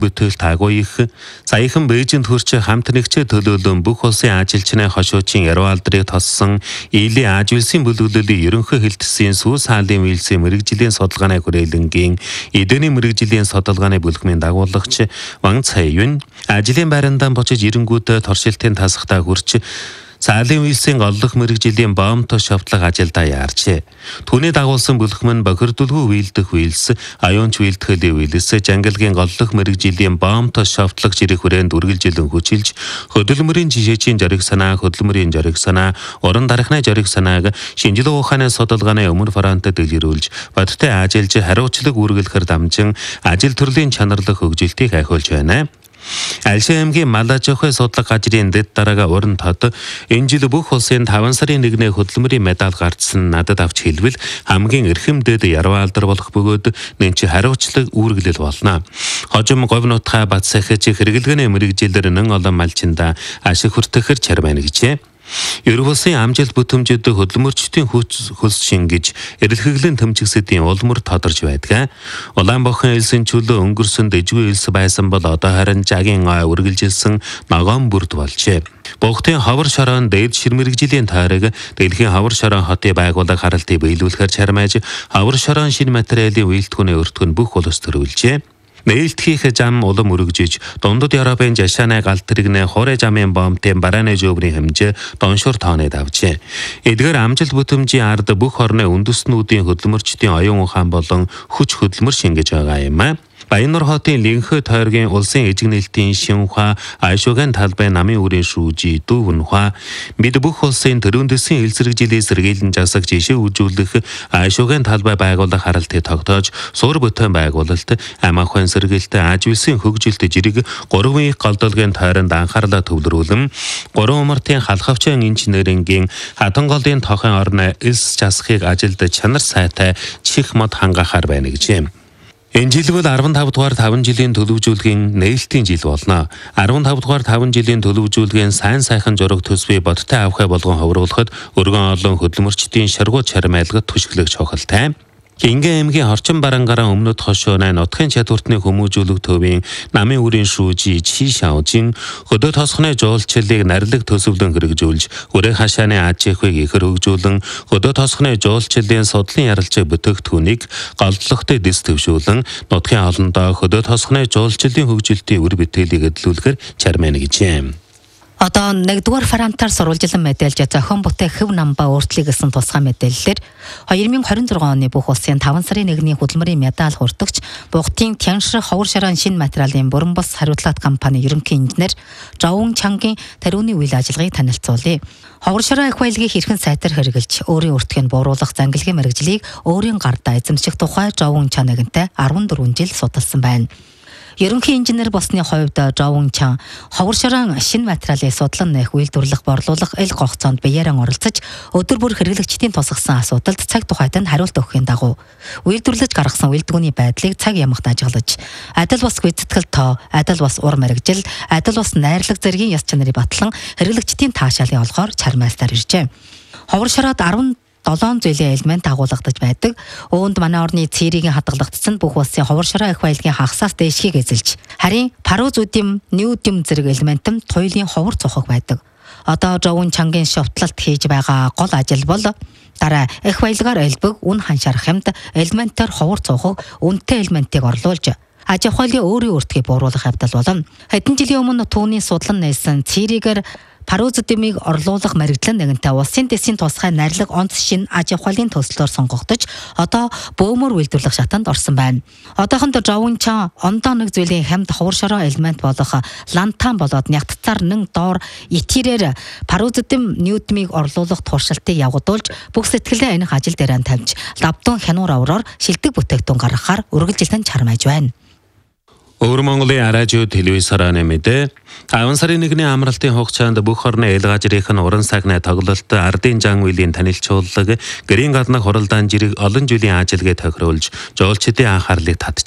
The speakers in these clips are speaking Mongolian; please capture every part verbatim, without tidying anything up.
бүтээлт агуу их саяхан Бээжинд хүрч хамт нэгчээ төлөөлөн бүх улсын ажилчны хошуучийн ярвалдрыг тоссон Илийн Аж улсын бүлэглэлийн ерөнхий хэлтсийн Сүүс хаалын үйлсийн мэрэгжлийн судалгааны хүрээлэнгийн эдний мэрэгжлийн судалгааны бүлгмийн дагуулагч Ван Цайюн ажлын байрандаа бочиж ирэнгүүд торшилтын тасгатаа хүрч Цаалын үйлсийн голлох мэрэгжлийн боомто шавтлах ажилдаа яарчээ. Түүний дагуулсан бүлгмэн бохирдулгүй үйлдэх үйлс, аюунч үйлдэхлийн үйлс, жангалгийн голлох мэрэгжлийн боомто шавтлах жирэх хүрээнд үргэлжилэн хүчилж, хөдөлмөрийн жишээчийн жориг санаа, хөдөлмөрийн жориг санаа, уран дарахны жориг санааг шинжилгээ ухааны судалгааны өмнө фронтод дэлгэрүүлж, бодтой ажилж хариуцлага үргэлэхээр дамжин ажил төрлийн чанарлах хөгжилтийг ахиулж байна. Алши аймгийн Малажохой судлага газрын дэд дараага уран тод энэ жил бүх улсын таван сарын нэгний хөдөлмөрийн медаль гарцсан надад авч хэлбэл хамгийн эрхэм дэд ярваалдар болох бөгөөд нэмчи хариуцлага үүргэлэл болно. Хожим говь нутгаа бат сахиж хэрэглэгээний мэрэгжилээр нэн олон малчинда ашиг хүртэхэр чармайна гэжээ. Ерөнхийдөө амжилт бүтэмжид хөдөлмөрчдийн хөлс шингэж эрэлхэглэн төмчигсэдийн улмөр тодорч байдаг. Улаанбаахын элсэн чөлөө өнгөрсөн дэжгүй элс байсан бол одоо харин жагийн ой үргэлжилсэн ногоон бүрд болжээ. Богтын ховор шороон дээд ширмэрэгжлийн тойрог дэлхийн ховор шороон хотын байгууллага харалтыг биелүүлэхээр чармайж ховор шороон шинэ материалын үйлдвэрийн өртгөн бүх улс төрүүлжээ. Нээлтхийх зам улам өргөжиж, дундад Европын жашааны галт тэрэгнээ хорэ замын бомтын барааны жөөврийн хэмжээ доншор тоонод авчээ. Эдгээр амжилт бүтэмжийн ард бүх орны үндэстнүүдийн хөдөлмөрчдийн оюун ухаан болон хүч хөдөлмөр шингэж байгаа юм а. Баяннор хотын Линхэ тойргийн улсын эжиг нээлтийн Шинхуа, Айшуган талбай намын үрийн шүүжи Дүүвнхуа бид бүх улсын төрөөндөсөн хэлсэрэгжилийн сэргийлэн жасаг жишээ үзүүлэх Айшуган талбай байгууллага харалтыг тогтоож суур бүтээн байгуулалт амаахын сэргийлэлт аж үйлсийн хөгжилт жирэг гурван их голдолгийн тойронд анхаарлаа төвлөрүүлэн гурван умартын халхавчаан инженерингийн хатан голын тохын орны эс жасахыг ажилд чанар сайтай чих мод хангаахаар байна гэжээ. Энэ жил бол арван тав дугаар таван жилийн төлөвжүүлгийн нээлтийн жил болно. арван тав дугаар таван жилийн төлөвжүүлгийн сайн сайхан зураг төсвийг бодтой авахыг болгон ховруулахад өргөн олон хөдөлмөрчдийн шаргуу чармайлгад түшиглэх чухалтай. Хингэ аймгийн орчин барангараа өмнөд хошоонай нутгийн чадвартны хүмүүжүүлэг төвийн намын үрийн шүүжи Чи Шаожин хөдөө тосхны жуулчлалыг нарилэг төсөвлөн хэрэгжүүлж үрээ хашааны аж ахуйг ихэр хөгжүүлэн хөдөө тосхны жуулчлалын судлын яралчиг бүтээгдэхүүнийг голдлогтой дэс төвшүүлэн нутгийн олондоо хөдөө тосхны жуулчлалын хөгжилтийн үр бүтээлийг эдлүүлэхээр чармайна гэжээ. Одоо нэгдүгээр франтаар сурвалжилан мэдээлж зохион бүтээх хөв намба өөрчлөлт гэсэн тусгай мэдээллээр две тысячи двадцать три оны бүх улсын таван сарын нэгний хөдөлмөрийн медаль хүртэгч Бугтын Тяншир ховор шороон шинэ материалын бүрэн бус хариуцлага компани ерөнхий инженер Жовун Чангийн тарууны үйл ажиллагааг танилцуулъя. Ховор шороон их баялагийг хэрхэн сайтар хэрэгжилж өөрийн өртгийг бууруулах зангилгын мэргэжлийг өөрийн гардаа эзэмших тухай Жовун Чанагтай арван дөрвөн жил судалсан байна. Ерөнхий инженер болсны хувьд Жовун Чан ховор шороон шинэ материалыг судлан нээх үйлдвэрлэх борлуулах эл гогцоонд биеэрэн оролцож өдөр бүр хэрэглэгчдийн тусгасан асуудалд цаг тухайд нь хариулт өгөхийн дагуу үйлдвэрлэж гаргасан үйлдвэрийн байдлыг цаг ямагт ажиглаж адил бас гүйцэтгэл тоо, адил бас ур мэргэжил, адил бас найрлаг зэргийн яс чанарыг батлан хэрэглэгчдийн таашаалын олгоор чармайлтаар иржээ. Ховор шороод арван долоон зүйлийн элемент агуулгадаж байдаг. Өөнд манай орны цэригийн хадгалагдсан бүх улсын ховор шороо их баялагын хагасаас дээшгийг эзэлж, харин паруз үдэм, ньюдэм зэрэг элементэн туйлын ховор цохог байдаг. Одоо Жовун Чангийн шовтлалт хийж байгаа гол ажил бол дараа их баялагаар элбэг үн ханшаарах юмд элементээр ховор цохог үнэтэй элементийг орлуулж аж ахуйлын өөрийн өртгийг бууруулах явдал болно. Хэдэн жилийн өмнө түүний судлан нээсэн цэригээр паруз дэмийг орлуулах мэрэгдлэн нэгэнтэй улсын дэсийн тусгай нарилаг онц шин аж ахуйлын төслөөр сонгогдож одоо бөөмөр үйлдвэрлэх шатанд орсон байна. Одоохонд Жовун Чан ондоо нэг зүйлийн хямд ховор шороо элемент болох лантан болоод нягтцаар нэн доор итирээр паруз дэм ньютмийг орлуулах туршилтыг явагдуулж бүх сэтгэлээ энэ ажил дээр тавьж лавдун хянуур авроор шилдэг бүтээгдэхүүн гаргахаар үргэлжилэн чармайж байна. Өвөр Монголын радио телевизээр нэмэдэ таван сарын нэгний амралтын хугацаанд бүх орны эл газрын уран сагны тоглолт ардын жан үеийн танилцуулга гэрийн гаднах хуралдаан жирэг олон жилийн ажилгээ тохируулж жуулчдын анхаарлыг татжээ.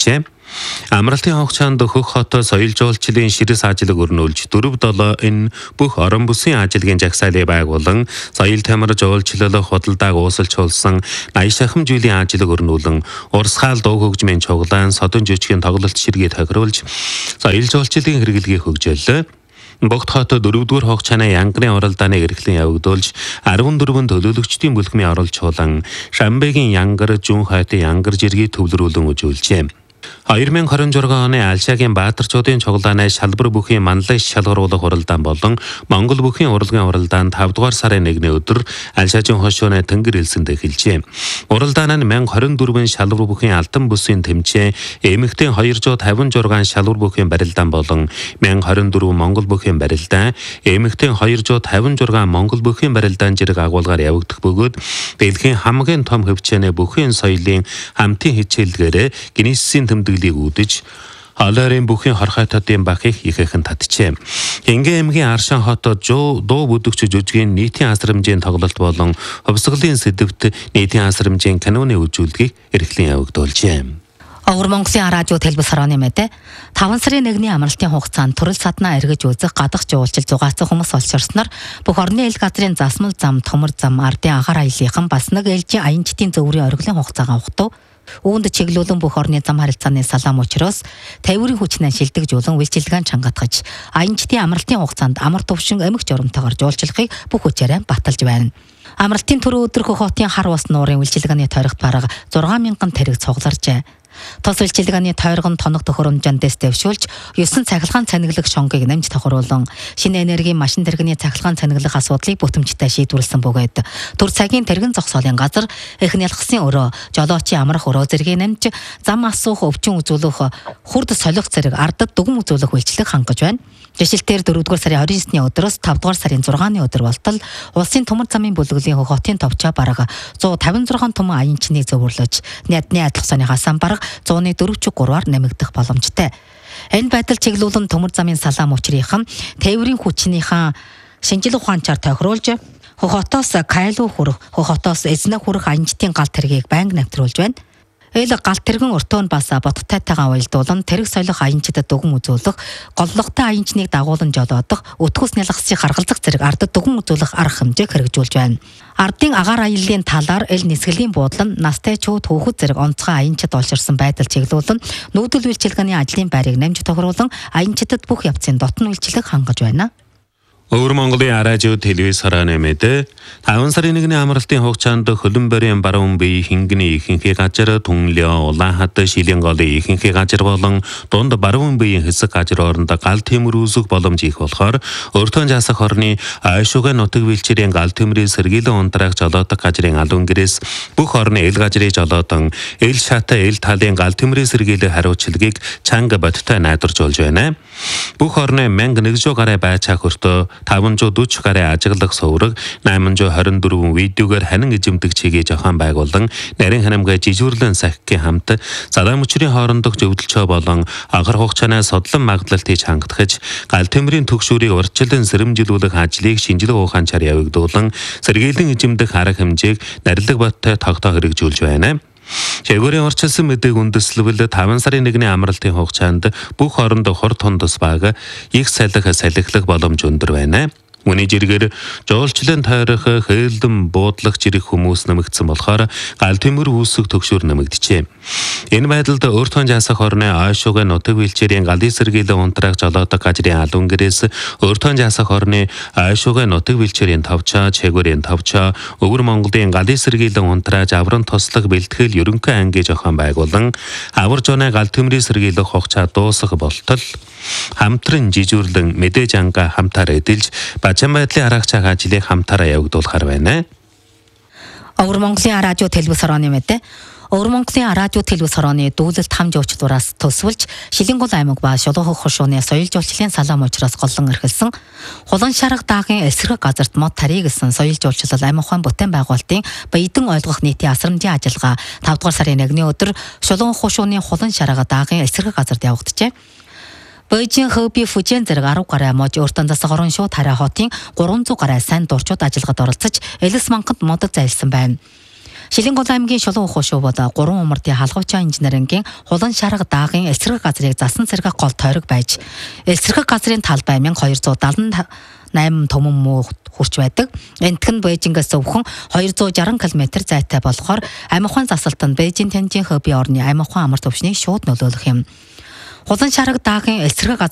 Амралтын хугацаанд хөх хотоо соёл жуулчлалын ширэс ажил өрнүүлж дөрөв долоо энэ бүх орон бүсийн ажлын жагсаалыг байгуулан соёл тамир жуулчлал худалдааг уусалжуулсан аян шахам жүлийн ажил өрнүүлэн урсгаал дуу хөгжмийн чуглаан содон жүжигний тоглолт ширгээ тохируулж соёл жуулчлалын хэрэглэгийг хөгжүүллээ. Богд хотод дөрөвдүгээр хугацааны янгны оролдааныг эрхлэн явагдуулж арван дөрвөн төлөөлөгчдийн бүлгмийн оролцуулан Шамбегийн янгар Жүн хайтын янгар жиргийг төвлөрүүлэн үзүүлжээ. хоёр мянга хорин жургаан оны Алшагийн Баатарчуудын цуглаанаа шалбар бүхийн манлайш шалгаруулах уралдаан болон Монгол бүхийн урлагийн уралдаан тавдугаар сарын нэгний өдөр Алшаажийн хошууны Тэнгэр элсэнд эхэлжээ. Уралдаан нь мянга хорин дөрвөн шалбар бүхийн алтан бүсийн тэмцээн, эмэгтэй хоёрдугаар тавин жургаан шалбар бүхийн барилдаан болон мянга хорин дөрвөн Монгол бүхийн барилдаан, эмэгтэй хоёрдугаар тавин жургаан Монгол бүхийн барилдаан зэрэг агуулгаар явагдах бөгөөд дэлхийн хамгийн том хөвчөөнө бүхийн соёлын хамтын хичээлдгээрээ Гиннесийн тэмдэглэлийг үүдэж Халарын бүхийн хорхойтодын бахыг ихээхэн татжээ. Ингээ аймгийн Аршан хотод дуу бүдэгч жүжигийн нийтийн асрамжийн тоглолт болон хувьсгалын сэдвт нийтийн асрамжийн киноны үзүүлгийг эрхлэн явагдуулжээ. Өвөр Монголын радио телевиз хорооны мэдээ таван сарын нэгний амралтын хугацаанд төрөл саднаа эргэж үзэх гадах жуулчил зугаацсан хүмүүс олширснаар бүх орны ил газрын засмал зам, томор зам, ардын агаар аяллынхан бас нэг ээлжийн аянчдын зөврийн ориглын хугацаагаа ухтав. Үүнд чиглүүлэн бүх орны зам харилцааны салаам учраас тайврын хүчнээ шилдэгжүүлэн үйлчилгээнд чангатгаж аянчдын амралтын хугацаанд амар төвшин эмх жоромтойгоор жуулчлахыг бүх хүчээрээ баталж байна. Амралтын түрүү өдөр хөх хотын хар ус нуурын үйлчилгээний тойрогт бараг зургаан мянган тэрэг цугларжээ. Тос үйлчилгээний тойргон тоног төхөөрөмжөнд дэс дэвшүүлж ёсон цахилгаан цаниглах шонгийг нэмж тохируулан шинэ энергийн машин тэрэгний цахилгаан цаниглах асуудлыг бүтэмжтэй шийдвэрлсэн бөгөөд төр цагийн тэрэгэн зогсоолын газар их нялхсан өрөө, жолоочийн амрах өрөө зэргийг нэмж зам асуух, өвчин үзүүлэх, хурд солих зэрэг ардад дүгэн үзүүлэх үйлчлэг хангаж байна. Жишээлбэл дөрөвдүгээр сарын хорин есний өдрөөс тавдугаар сарын зургааны өдөр болтол улсын төмөр замын бүлэглэлийн хөх хотын товчоо бараг зуун тавин зургаан том аянчныг зөвөрлөж нядны адилхсаны хасан бараг зуун дөрвөн гурваар нэмэгдэх боломжтой. Энэ байдал чиглүүлэн төмөр замын салаам учрынхан тээврийн хүчнийхэн шинжлэх ухаанчаар тохируулж хөх хотоос кайлуу хүрэх, хөх хотоос эзнэ хүрэх аянчдын гал тэргийг байнга навтруулж байна. Эл гал тэргэн өртөө нь бас бодтайтайгаа уялдуулан тэрэг соёлох аянчдад дүгэн үзүүлэх, голлогтой аянчныг дагуулan жолоодох, өтгөөс нялгасыг харгалзах зэрэг ардад дүгэн үзүүлэх арга хэмжээг хэрэгжүүлж байна. Ардын агаар аяллын талаар эл нисгэлийн буудлан настай чууд хөөхөд зэрэг онцгой аянчид олширсан байдал чиглүүлэн нүүдэл үйлчилгээний ажлын байрыг нэмж тохируулан аянчдад бүх явцын дотн үйлчлэг хангаж байна. Өвөр Монголын радио телевиз хорооны мэдээ таван сарын нэгний амралтын хугацаанд хөлбөмбөрийн баруун бие хингний ихэнхий газар Түнлөө, Улаанхат, Шилэн голын ихэнхий газар болон дунд баруун биеийн хэсэг газар орондоо гал тэвэр үүсэх боломж их болохоор өртөө жасах орны Айшугай нутаг вилчирийн гал тэврийн сэргийлэн унтраах жолоодох газрын алуун гэрээс бүх орны эл газрын жолоодон эл шата эл талын гал тэврийн сэргийлэх хариуцлагыг чанга бодтой найдваржуулж байна. Бүх орны мянга нэгдүгээр гараа байцаах өртөө таван зуун дөрвөн гараа ажиглах сувраг, найман зуун хорин дөрвөн видеогоор ханин эзэмдэг чигээ зохион байгуулан нарийн ханамгай жижүүрлэн сахикийн хамт залаам өчрийн хоорондох зөвдөлчөө болон анхар хугацаанаас содлон магадлалт хийж хангадгаж гал тэврийн төгшүүрийг урьдчилан сэрэмжлүүлэх ажлыг шинжлэх ухаанчаар явагдуулан сэргийлэн эзэмдэх арга хэмжээг нарилэг бодтой тогтоо хэрэгжүүлж байна. Чигүүрийн орчилсан мэдээг үндэслэвэл таван сарын нэгний амралтын хугацаанд бүх оронд хор тундас баг их салхи салхилах боломж өндөр байна. Үүний жиргээр жуулчлалын тойрох хээлдэн буудлах жирэх хүмүүс нэмэгдсэн болохоор гал тэвэр үүсэх төгшүүр нэмэгдэжээ. Энэ байдалд өөртөө жасах орны Айшугай нутаг вилчирийн галын сэргийлэн унтраах жолоодох газрын алуун гэрээс өөртөө жасах орны Айшугай нутаг вилчирийн товчоо, Чигүүрийн товчоо, Өвөр Монголын галын сэргийлэн унтрааж авран тослох бэлтгэл ерөнхий ангийн зохион байгуулан авар жооны гал тэврийн сэргийлэх хугацаа дуусах болтол хамтран жижүүрлэн мэдээж анга хамтаар эдэлж бачаан байдлын аргачлах ажлыг хамтаараа явагдуулахар байна. Өвөр Монголын радио телевиз хорооны мэдээ Өвөр Монголын радио телевиз хорооны дүүлэлт хамж уучлуураас төсвөлж Шилэнгол аймаг ба Шулуун хошууны соёл жуулчлалын салаам учраас голлон эрхэлсэн Хулан шарга даагийн эсрэг газарт мод тарий гэсэн соёл жуулчлал аймаг ухаан бүтээн байгуулалтын баядан ойлгох нийтийн асрамжийн ажиллагаа тавдугаар сарын нэгний өдөр Шулуун хошууны Хулан шарга даагийн эсрэг газарт явагджээ. Бээжин Хөби Фужен зэрэг арав гараа мож өөртөө засаг орон шууд хараа хотын гурван зуун гараа сайн дурчууд ажиллагад оролцож элэс мангад модод зайлсан байна. Шилэнгол аймгийн Шулуун ухуу шувууд гурван умардын халгавчаа инженерингийн хулан шарга даагийн эсрэг газрыг засан цэрэг гол тойрог байж эсрэг газрын талбай мянга хоёрзуу даатан найман төмөн муу хүрч байдаг. Энтхэн Бээжингээс өвхөн хоёр зуун шарган километр зайтай болохоор амь ухаан засалтанд Бээжин Тянжин хобби орны амь ухаан амар төвчнийг шууд нөлөөлөх юм. Хулан шарга даагийн эсрэг газар